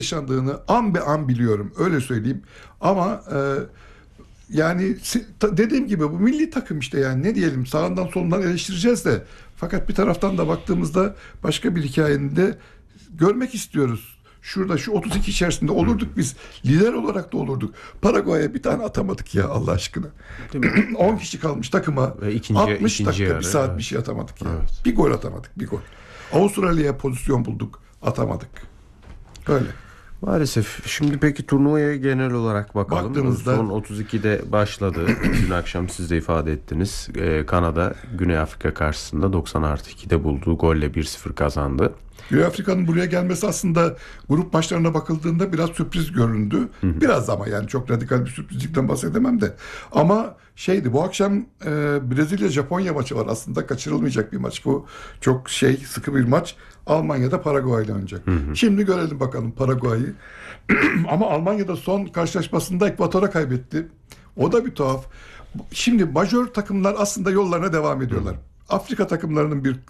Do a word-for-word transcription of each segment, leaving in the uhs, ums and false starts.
yaşandığını an be an biliyorum. Öyle söyleyeyim. Ama e, yani dediğim gibi bu milli takım işte, yani ne diyelim, sağından solundan eleştireceğiz de, fakat bir taraftan da baktığımızda başka bir hikayenin de görmek istiyoruz. Şurada şu otuz iki içerisinde olurduk biz. Lider olarak da olurduk. Paraguay'a bir tane atamadık ya Allah aşkına. on kişi kalmış takıma. Ve ikinci, altmış ikinci dakika yarı, bir saat evet. bir şey atamadık ya. Evet. Bir gol atamadık, bir gol. Avustralya'ya pozisyon bulduk, atamadık. Öyle. Maalesef. Şimdi peki turnuvaya genel olarak bakalım. Baktığımızda Son otuz ikide başladı. Dün akşam siz de ifade ettiniz. Ee, Kanada Güney Afrika karşısında doksan artı ikide bulduğu golle bir sıfır kazandı. Güney Afrika'nın buraya gelmesi aslında grup maçlarına bakıldığında biraz sürpriz göründü. Hı hı. Biraz, ama yani çok radikal bir sürprizlikten bahsedemem de. Ama şeydi, bu akşam e, Brezilya-Japonya maçı var. Aslında kaçırılmayacak bir maç bu. Çok şey, sıkı bir maç. Almanya'da Paraguay ile oynayacak. Hı hı. Şimdi görelim bakalım Paraguay'ı. Ama Almanya'da son karşılaşmasında Ekvator'a kaybetti. O da bir tuhaf. Şimdi majör takımlar aslında yollarına devam ediyorlar. Hı. Afrika takımlarının bir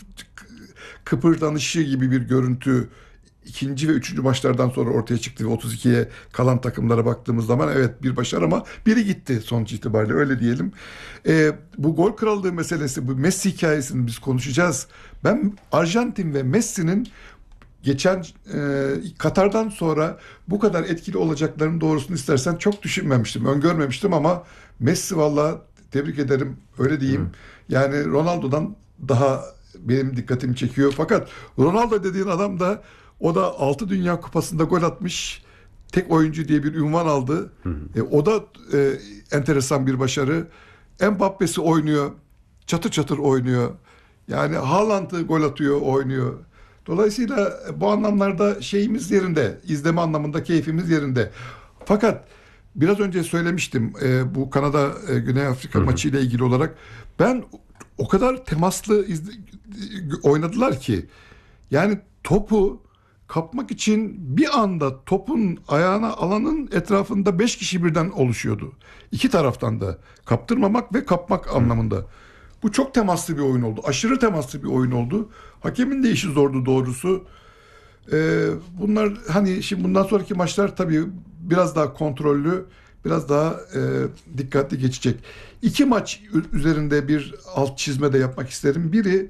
kıpırdanışı gibi bir görüntü ikinci ve üçüncü maçlardan sonra ortaya çıktı ve otuz ikiye kalan takımlara baktığımız zaman evet bir başarı, ama biri gitti sonuç itibariyle, öyle diyelim. Ee, bu gol krallığı meselesi, bu Messi hikayesini biz konuşacağız. Ben Arjantin ve Messi'nin geçen e, Katar'dan sonra bu kadar etkili olacaklarını doğrusunu istersen çok düşünmemiştim, öngörmemiştim, ama Messi vallahi tebrik ederim, öyle diyeyim. Hı. Yani Ronaldo'dan daha benim dikkatimi çekiyor. Fakat Ronaldo dediğin adam da, o da altı Dünya Kupası'nda gol atmış tek oyuncu diye bir ünvan aldı. Hı hı. E, o da e, enteresan bir başarı. Mbappe'si oynuyor. Çatır çatır oynuyor. Yani Haaland'ı gol atıyor, oynuyor. Dolayısıyla bu anlamlarda şeyimiz yerinde. İzleme anlamında keyfimiz yerinde. Fakat biraz önce söylemiştim e, bu Kanada e, Güney Afrika hı hı. maçı ile ilgili olarak, ben o kadar temaslı izle, oynadılar ki, yani topu kapmak için bir anda topun ayağına alanın etrafında beş kişi birden oluşuyordu. İki taraftan da kaptırmamak ve kapmak Hı. anlamında. Bu çok temaslı bir oyun oldu. Aşırı temaslı bir oyun oldu. Hakemin de işi zordu doğrusu. Ee, bunlar hani şimdi bundan sonraki maçlar tabii biraz daha kontrollü, biraz daha e, dikkatli geçecek. İki maç üzerinde bir alt çizme de yapmak isterim. Biri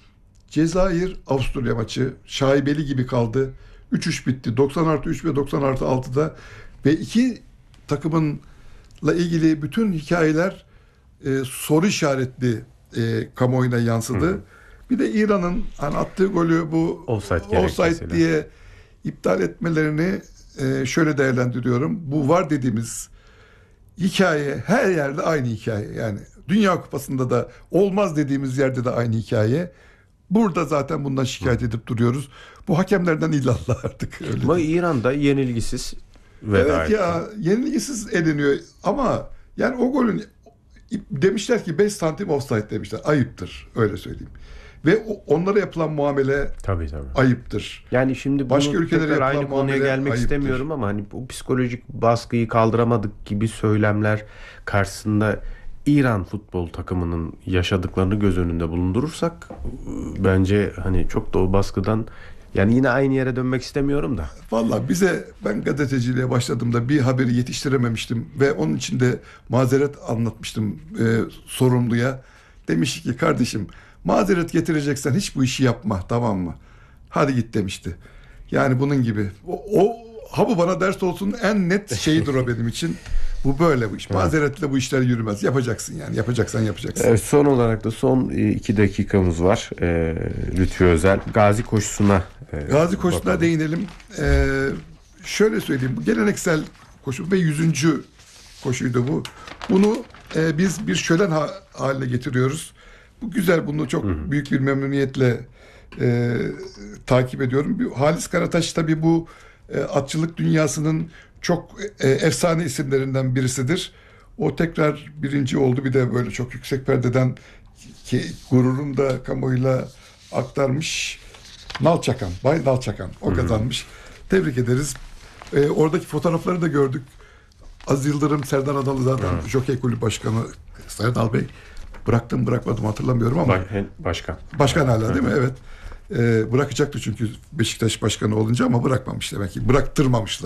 Cezayir-Avusturya maçı. Şaibeli gibi kaldı. üç üç bitti. doksan artı üç ve doksan artı altıda ve iki takımınla ilgili bütün hikayeler e, soru işaretli e, kamuoyuna yansıdı. Hı. Bir de İran'ın hani attığı golü bu offside, offside diye iptal etmelerini e, şöyle değerlendiriyorum. Bu var dediğimiz hikaye her yerde aynı hikaye. Yani Dünya Kupası'nda da olmaz dediğimiz yerde de aynı hikaye. Burada zaten bundan şikayet edip duruyoruz. Bu hakemlerden illallah artık. Öyle ama değil. İran'da yenilgisiz veda evet etti. ya, yenilgisiz eleniyor. Ama yani o golün demişler ki beş santim offside demişler. Ayıptır, öyle söyleyeyim. Ve onlara yapılan muamele tabii, tabii. ayıptır. Yani şimdi başka bunu ülkelere tekrar yapılan aynı konuya gelmek ayıptır. istemiyorum ama hani bu psikolojik baskıyı kaldıramadık gibi söylemler karşısında İran futbol takımının yaşadıklarını göz önünde bulundurursak bence hani çok da o baskıdan, yani yine aynı yere dönmek istemiyorum da. Vallahi bize, ben gazeteciliğe başladığımda bir haberi yetiştirememiştim ve onun için de mazeret anlatmıştım e, sorumluya. Demiş ki kardeşim, mazeret getireceksen hiç bu işi yapma, tamam mı? Hadi git demişti. Yani bunun gibi. O, o ha bu bana ders olsun, en net şeyidir o benim için. Bu böyle bu iş. Mazeretle bu işler yürümez. Yapacaksın yani. Yapacaksan yapacaksın. Evet, son olarak da son iki dakikamız var. Ee, Lütfü Özel. Gazi koşusuna e, Gazi koşusuna bakalım. Değinelim. Ee, şöyle söyleyeyim. Bu geleneksel koşu ve yüzüncü koşuydu bu. Bunu e, biz bir şölen ha- haline getiriyoruz. Bu güzel. Bunu çok Hı-hı. büyük bir memnuniyetle e, takip ediyorum. Halis Karataş tabii bu e, atçılık dünyasının çok e, efsane isimlerinden birisidir. O tekrar birinci oldu. Bir de böyle çok yüksek perdeden ki gururunu da kamuoyuyla aktarmış. Nalçakan, Bay Nalçakan. O Hı-hı. kazanmış. Tebrik ederiz. E, oradaki fotoğrafları da gördük. Aziz Yıldırım, Serdar Adalı zaten Hı-hı. Jokey Kulübü Başkanı Serdar Bey. Bıraktım bırakmadım hatırlamıyorum ama. Başkan. Başkan hala değil mi? Evet. E, bırakacaktı çünkü Beşiktaş başkanı olunca ama bırakmamış demek ki. Bıraktırmamışlar.